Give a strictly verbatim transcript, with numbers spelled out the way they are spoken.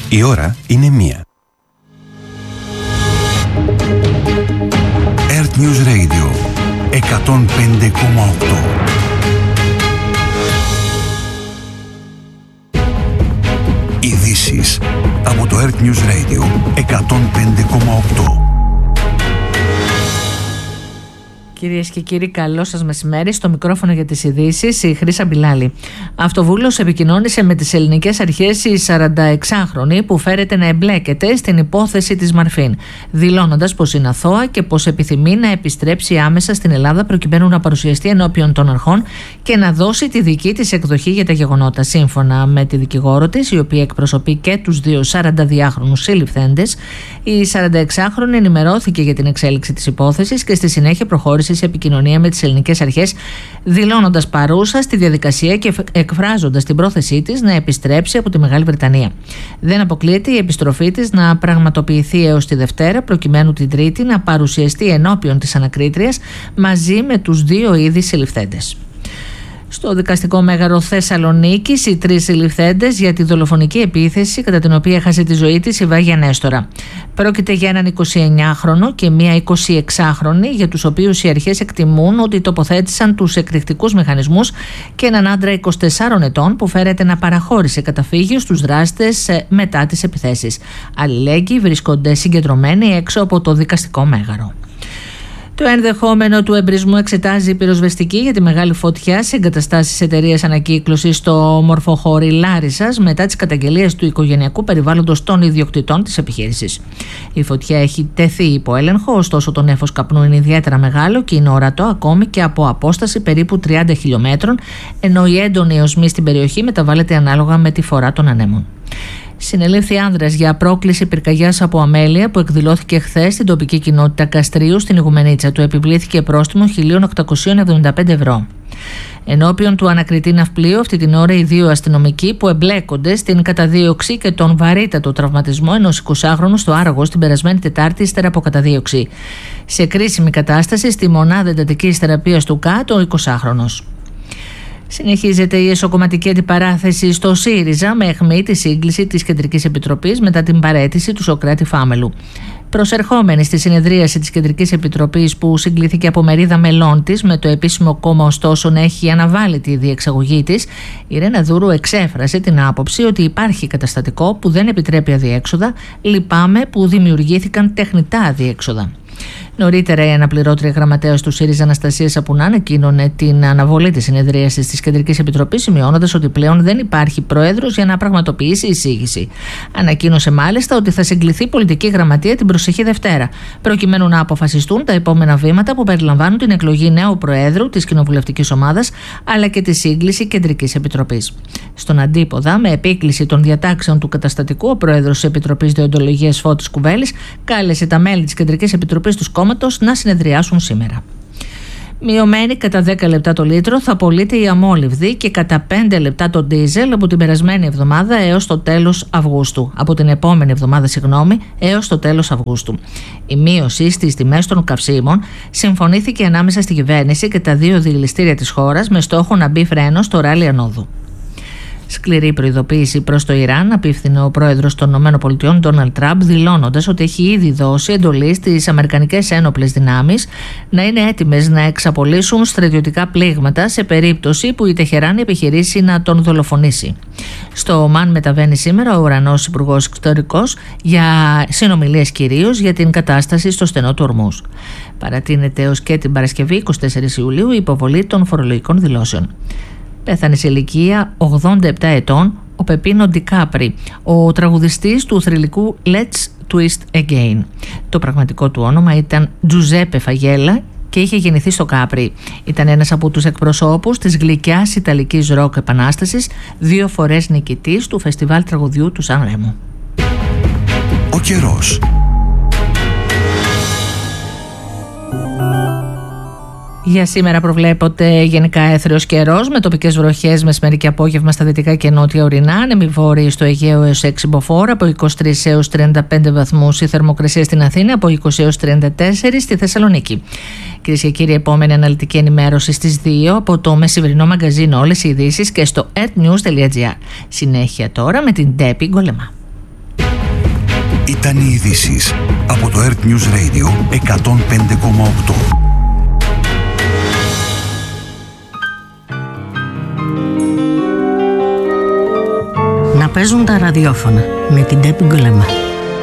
Η ώρα είναι μία. Earth News Radio εκατόν πέντε κόμμα οκτώ. Ειδήσεις από το Earth News Radio εκατόν πέντε κόμμα οκτώ. Κυρίες και κύριοι, καλό σας μεσημέρι. Στο μικρόφωνο για τις ειδήσεις η Χρύσα Μπιλάλη. Αυτοβούλος επικοινώνησε με τις ελληνικές αρχές η σαρανταεξάχρονη που φέρεται να εμπλέκεται στην υπόθεση της Μαρφίν, δηλώνοντας πως είναι αθώα και πως επιθυμεί να επιστρέψει άμεσα στην Ελλάδα προκειμένου να παρουσιαστεί ενώπιον των αρχών και να δώσει τη δική της εκδοχή για τα γεγονότα. Σύμφωνα με τη δικηγόρο της, η οποία εκπροσωπεί και τους δύο σαρανταδιάχρονους συλληφθέντες, η σαρανταεξάχρονη ενημερώθηκε για την εξέλιξη της υπόθεσης και στη συνέχεια προχώρησε σε επικοινωνία με τις ελληνικές αρχές, δηλώνοντας παρούσα στη διαδικασία και εκφράζοντας την πρόθεσή της να επιστρέψει από τη Μεγάλη Βρετανία. Δεν αποκλείεται η επιστροφή της να πραγματοποιηθεί έως τη Δευτέρα, προκειμένου την Τρίτη να παρουσιαστεί ενώπιον της ανακρίτριας μαζί με τους δύο ήδη συλληφθέντες. Στο δικαστικό μέγαρο Θεσσαλονίκης, οι τρεις συλληφθέντες για τη δολοφονική επίθεση κατά την οποία έχασε τη ζωή της η Βάγια Νέστορα. Πρόκειται για έναν εικοσιεννιάχρονο και μία εικοσιεξάχρονη, για τους οποίους οι αρχές εκτιμούν ότι τοποθέτησαν τους εκρηκτικούς μηχανισμούς, και έναν άντρα εικοσιτεσσάρων ετών που φέρεται να παραχώρησε καταφύγιο στους δράστες μετά τις επιθέσεις. Αλληλέγγυοι βρίσκονται συγκεντρωμένοι έξω από το δικαστικό μέγαρο. Το ενδεχόμενο του εμπρισμού εξετάζει η πυροσβεστική για τη μεγάλη φωτιά σε εγκαταστάσεις εταιρείας ανακύκλωσης στο Μορφοχώρι Λάρισσας μετά τις καταγγελίες του οικογενειακού περιβάλλοντος των ιδιοκτητών της επιχείρησης. Η φωτιά έχει τεθεί υπό έλεγχο, ωστόσο το νέφος καπνού είναι ιδιαίτερα μεγάλο και είναι ορατό ακόμη και από απόσταση περίπου τριάντα χιλιομέτρων, ενώ η έντονη οσμή στην περιοχή μεταβάλλεται ανάλογα με τη φορά των ανέμων. Συνελήφθη άνδρας για πρόκληση πυρκαγιάς από αμέλεια που εκδηλώθηκε χθες στην τοπική κοινότητα Καστρίου στην Ιγουμενίτσα. Του επιβλήθηκε πρόστιμο χίλια οκτακόσια εβδομήντα πέντε ευρώ. Ενώπιον του ανακριτή ναυπλίου, αυτή την ώρα οι δύο αστυνομικοί που εμπλέκονται στην καταδίωξη και τον βαρύτατο τραυματισμό ενός εικοσάχρονου στο Άραγος την περασμένη Τετάρτη ύστερα από καταδίωξη. Σε κρίσιμη κατάσταση στη μονάδα εντατικής θεραπείας του ΚΑΤ ο εικοσάχρονος. Συνεχίζεται η εσωκομματική αντιπαράθεση στο ΣΥΡΙΖΑ με αιχμή τη σύγκληση της Κεντρικής Επιτροπής μετά την παραίτηση του Σωκράτη Φάμελου. Προσερχόμενη στη συνεδρίαση της Κεντρικής Επιτροπής που συγκλήθηκε από μερίδα μελών της, με το επίσημο κόμμα ωστόσο να έχει αναβάλει τη διεξαγωγή της, η Ρένα Δούρου εξέφρασε την άποψη ότι υπάρχει καταστατικό που δεν επιτρέπει αδιέξοδα. Λυπάμαι που δημιουργήθηκαν τεχνητά αδιέξοδα. Νωρίτερα, η αναπληρώτρια γραμματέας του ΣΥΡΙΖΑ Αναστασία Σαπουνά ανακοίνωνε την αναβολή της συνεδρίασης της Κεντρικής Επιτροπής, σημειώνοντας ότι πλέον δεν υπάρχει πρόεδρος για να πραγματοποιήσει εισήγηση. Ανακοίνωσε μάλιστα ότι θα συγκληθεί πολιτική γραμματεία την προσεχή Δευτέρα, προκειμένου να αποφασιστούν τα επόμενα βήματα που περιλαμβάνουν την εκλογή νέου προέδρου της κοινοβουλευτικής ομάδας, αλλά και τη σύγκληση Κεντρικής Επιτροπής. Στον αντίποδα, με επίκληση των διατάξεων του καταστατικού, ο πρόεδρος της Επιτροπής Δεοντολογίας Φώτης Κουβέλης κάλεσε τα μέλη της Κεντρικής Επιτροπής του κόμματος να συνεδριάσουν σήμερα. Μειωμένη κατά δέκα λεπτά το λίτρο θα πωλείται η αμόλυβδη και κατά πέντε λεπτά το ντίζελ από την περασμένη εβδομάδα έως το τέλος Αυγούστου. Από την επόμενη εβδομάδα, συγγνώμη, έως το τέλος Αυγούστου. Η μείωση στις τιμές των καυσίμων συμφωνήθηκε ανάμεσα στη κυβέρνηση και τα δύο διελιστήρια της χώρας με στόχο να μπει φρένο στο ράλι ανόδου. Σκληρή προειδοποίηση προς το Ιράν απίφθινε ο πρόεδρος των ΗΠΑ, Ντόναλντ Τραμπ, δηλώνοντας ότι έχει ήδη δώσει εντολή στις αμερικανικές ένοπλες δυνάμεις να είναι έτοιμες να εξαπολύσουν στρατιωτικά πλήγματα σε περίπτωση που η Τεχεράνη επιχειρήσει να τον δολοφονήσει. Στο Ομάν μεταβαίνει σήμερα ο Ουρανός Υπουργός Εξωτερικός για συνομιλίες κυρίως για την κατάσταση στο στενό του Ορμούζ. Παρατείνεται έως και την Παρασκευή εικοστή τέταρτη Ιουλίου η υποβολή των φορολογικών δηλώσεων. Πέθανε σε ηλικία ογδόντα επτά ετών ο Πεπίνο Ντικάπρι, ο τραγουδιστής του θρυλικού Let's Twist Again. Το πραγματικό του όνομα ήταν Τζουζέπε Φαγέλα και είχε γεννηθεί στο Κάπρι. Ήταν ένας από τους εκπροσώπους της γλυκιάς ιταλικής ροκ επανάστασης, δύο φορές νικητής του φεστιβάλ τραγουδιού του Σαν Ρέμο. Ο καιρός. Για σήμερα προβλέπονται γενικά έθριος καιρός με τοπικές βροχές μεσημέρι και απόγευμα στα δυτικά και νότια ορεινά, άνεμοι βόρειοι στο Αιγαίο έως έξι μποφόρ, από είκοσι τρεις έως τριάντα πέντε βαθμούς η θερμοκρασία στην Αθήνα, από είκοσι έως τριάντα τέσσερα στη Θεσσαλονίκη. Κυρίες και κύριοι, επόμενη αναλυτική ενημέρωση στις δύο από το μεσημερινό μαγκαζίνο Όλες οι ειδήσεις και στο earthnews τελεία gr. Συνέχεια τώρα με την Ντέπη Γκολεμά. Ήταν οι ειδήσεις από το Earth News Radio εκατόν πέντε κόμμα οκτώ. Να παίζουν τα ραδιόφωνα με την Τέπη Γκολεμά.